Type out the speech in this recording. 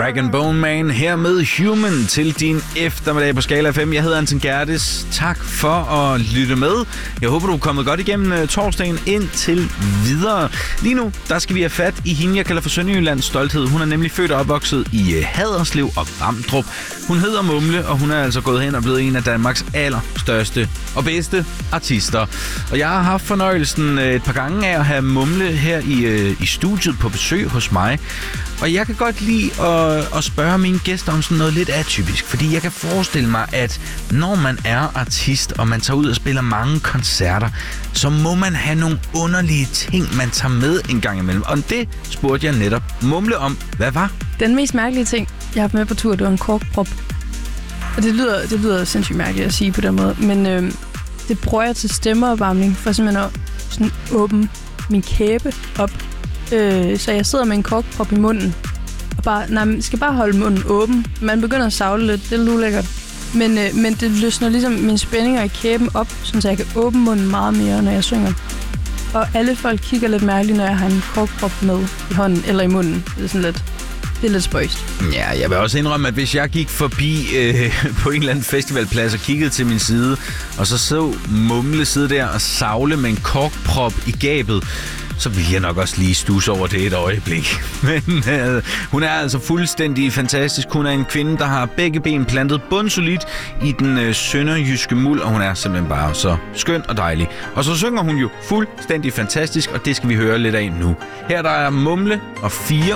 Rag & Bone Man her med Human til din eftermiddag på Skala FM. Jeg hedder Anton Gerdes. Tak for at lytte med. Jeg håber, du er kommet godt igennem torsdagen indtil videre. Lige nu, der skal vi have fat i hende, jeg kalder for Sønderjyllands stolthed. Hun er nemlig født og opvokset i Haderslev og Vamdrup. Hun hedder Mumle, og hun er altså gået hen og blevet en af Danmarks allerstørste og bedste artister. Og jeg har haft fornøjelsen et par gange af at have Mumle her i studiet på besøg hos mig. Og jeg kan godt lide at spørge mine gæster om sådan noget lidt atypisk, fordi jeg kan forestille mig, at når man er artist, og man tager ud og spiller mange koncerter, så må man have nogle underlige ting, man tager med en gang imellem. Og det spurgte jeg netop Mumle om. Hvad var? Den mest mærkelige ting, jeg har haft med på tur, det var en korkprop. Og det lyder sindssygt mærkeligt at sige på den måde, men det bruger jeg til stemmeopvarmning, for simpelthen at sådan åbne min kæbe op. Så jeg sidder med en korkprop i munden, og man skal bare holde munden åben. Man begynder at savle lidt, det er ulækkert. Men det løsner ligesom mine spændinger i kæben op, så jeg kan åbne munden meget mere, når jeg synger. Og alle folk kigger lidt mærkeligt, når jeg har en korkprop med i hånden eller i munden. Det er lidt spøjst. Ja, jeg vil også indrømme, at hvis jeg gik forbi på en eller anden festivalplads og kiggede til min side, og så Mumle sidde der og savle med en korkprop i gabet, så vil jeg nok også lige stusse over det et øjeblik. Men hun er altså fuldstændig fantastisk. Hun er en kvinde, der har begge ben plantet bundsolidt i den sønderjyske muld, og hun er simpelthen bare så skøn og dejlig. Og så synger hun jo fuldstændig fantastisk, og det skal vi høre lidt af nu. Her der er Mumle og 4